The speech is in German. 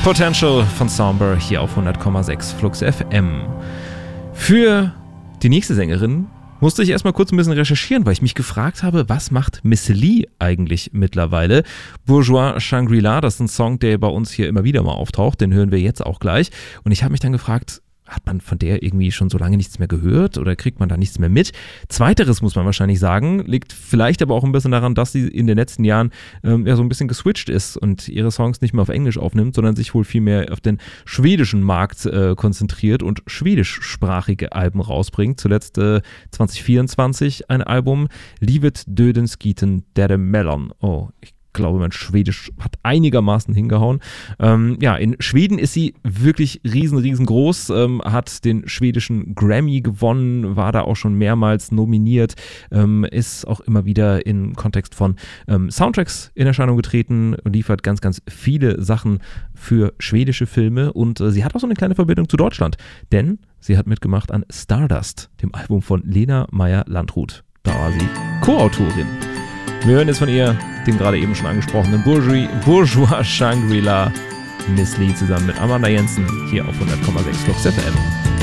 Potential von Somber hier auf 100,6 Flux FM. Für die nächste Sängerin musste ich erstmal kurz ein bisschen recherchieren, weil ich mich gefragt habe, was macht Miss Li eigentlich mittlerweile? Bourgeois Shangri-La, das ist ein Song, der bei uns hier immer wieder mal auftaucht, den hören wir jetzt auch gleich. Und ich habe mich dann gefragt, hat man von der irgendwie schon so lange nichts mehr gehört oder kriegt man da nichts mehr mit? Zweiteres muss man wahrscheinlich sagen, liegt vielleicht aber auch ein bisschen daran, dass sie in den letzten Jahren so ein bisschen geswitcht ist und ihre Songs nicht mehr auf Englisch aufnimmt, sondern sich wohl viel mehr auf den schwedischen Markt konzentriert und schwedischsprachige Alben rausbringt. Zuletzt 2024 ein Album, Livet Dödens Giten der Melon. Oh, ich glaube, mein Schwedisch hat einigermaßen hingehauen. In Schweden ist sie wirklich riesengroß, hat den schwedischen Grammy gewonnen, war da auch schon mehrmals nominiert, ist auch immer wieder im Kontext von Soundtracks in Erscheinung getreten und liefert ganz viele Sachen für schwedische Filme und sie hat auch so eine kleine Verbindung zu Deutschland, denn sie hat mitgemacht an Stardust, dem Album von Lena Meyer-Landrut. Da war sie Co-Autorin. Wir hören jetzt von ihr den gerade eben schon angesprochenen Bourgeois Shangri-La, Miss Li zusammen mit Amanda Jensen hier auf 100,6 Flux FM.